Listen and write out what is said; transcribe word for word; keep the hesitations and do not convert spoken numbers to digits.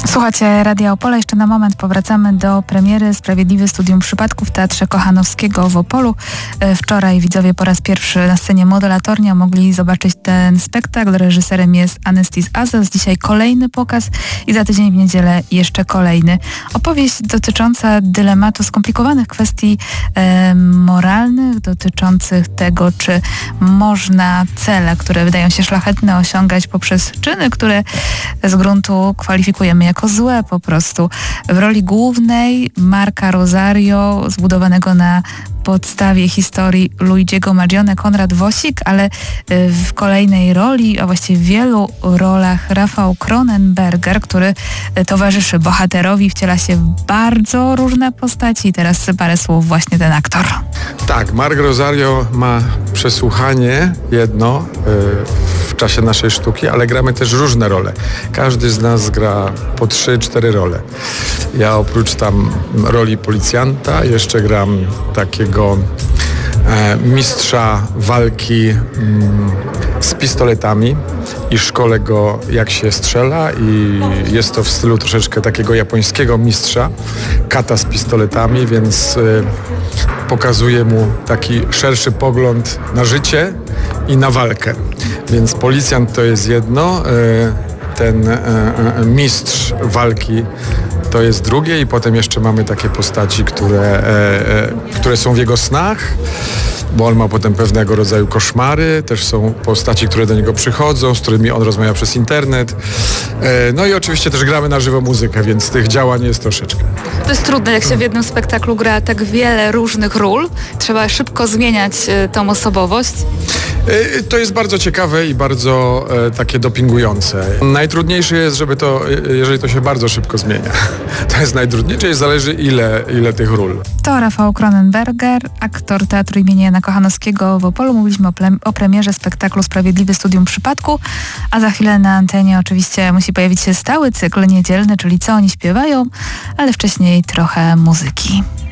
Słuchacie Radia Opole. Jeszcze na moment powracamy do premiery Sprawiedliwy Studium Przypadków w Teatrze Kochanowskiego w Opolu. Wczoraj widzowie po raz pierwszy na scenie Modelatornia mogli zobaczyć ten spektakl. Reżyserem jest Anastis Azas. Dzisiaj kolejny pokaz i za tydzień w niedzielę jeszcze kolejny. Opowieść dotycząca dylematu skomplikowanych kwestii e, moralnych, dotyczących tego, czy można cele, które wydają się szlachetne, osiągać poprzez czyny, które z gruntu kwalifikujemy jako złe po prostu. W roli głównej Marka Rosario, zbudowanego na podstawie historii Luigiego Magione, Konrad Wosik, ale w kolejnej roli, a właściwie w wielu rolach Rafał Cronenberger, który towarzyszy bohaterowi, wciela się w bardzo różne postaci. I teraz parę słów właśnie ten aktor. Tak, Mark Rosario ma przesłuchanie jedno w czasie naszej sztuki, ale gramy też różne role. Każdy z nas gra po trzy, cztery role. Ja oprócz tam roli policjanta jeszcze gram takiego e, mistrza walki mm, z pistoletami i szkolę go, jak się strzela, i jest to w stylu troszeczkę takiego japońskiego mistrza, kata z pistoletami, więc y, pokazuje mu taki szerszy pogląd na życie i na walkę. Więc policjant to jest jedno, y, ten y, y, mistrz walki to jest drugie, i potem jeszcze mamy takie postaci, które, e, e, które są w jego snach, bo on ma potem pewnego rodzaju koszmary. Też są postaci, które do niego przychodzą, z którymi on rozmawia przez internet. E, no i oczywiście też gramy na żywo muzykę, więc tych działań jest troszeczkę. To jest trudne, jak się w jednym spektaklu gra tak wiele różnych ról. Trzeba szybko zmieniać e, tą osobowość. E, to jest bardzo ciekawe i bardzo e, takie dopingujące. Najtrudniejsze jest, żeby to, jeżeli to się bardzo szybko zmienia. To jest najtrudniejsze i zależy ile, ile tych ról. To Rafał Cronenberger, aktor Teatru imienia Jana Kochanowskiego w Opolu. Mówiliśmy o, ple- o premierze spektaklu Sprawiedliwy Studium Przypadku, a za chwilę na antenie oczywiście musi pojawić się stały cykl niedzielny, czyli Co oni śpiewają, ale wcześniej trochę muzyki.